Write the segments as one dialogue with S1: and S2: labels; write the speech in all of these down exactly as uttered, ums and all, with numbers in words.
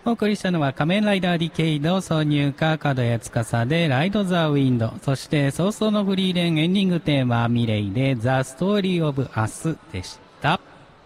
S1: お送りしたのは仮面ライダーディケイド挿入歌角谷司でライドザウィンド、そして早々のフリーレンエンディングテーマミレイでザストーリーオブアスでした。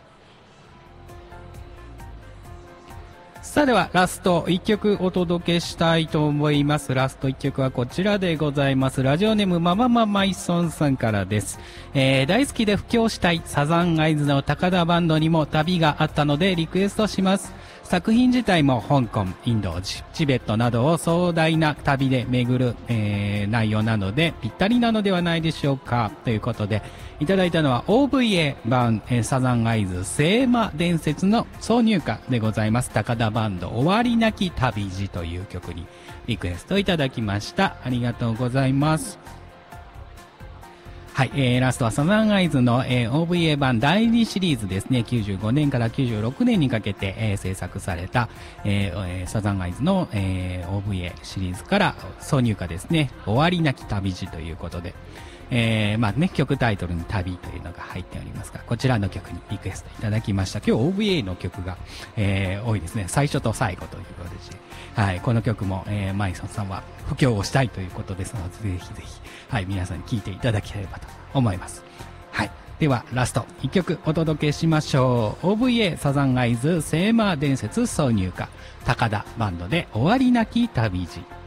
S1: さあではラストいっきょくお届けしたいと思います。ラストいっきょくはこちらでございます。ラジオネームママママイソンさんからです。えー、大好きで布教したいサザンアイズの高田バンドにも旅があったのでリクエストします。作品自体も香港、インド、チベットなどを壮大な旅で巡る、えー、内容なのでぴったりなのではないでしょうかということでいただいたのは オーブイエー 版、えー、サザンアイズ聖魔伝説の挿入歌でございます。高田バンド終わりなき旅路という曲にリクエストいただきました。ありがとうございます。はい、えー、ラストはサザンアイズの、えー、オーブイエー 版だいにシリーズですね。きゅうじゅうごねんからきゅうじゅうろくねんにかけて、えー、制作された、えーえー、サザンアイズの、えー、オーブイエー シリーズから挿入歌ですね。終わりなき旅路ということで、えー、まあね、曲タイトルに旅というのが入っておりますが、こちらの曲にリクエストいただきました。今日 オーブイエー の曲が、えー、多いですね。最初と最後ということで、はい、この曲も、えー、マイソンさんは布教をしたいということですので、ぜひぜひ、はい、皆さんに聴いていただければと思います。はい。では、ラストいっきょくお届けしましょう。オーブイエー サザンアイズ聖魔伝説挿入歌、高田バンドで終わりなき旅路。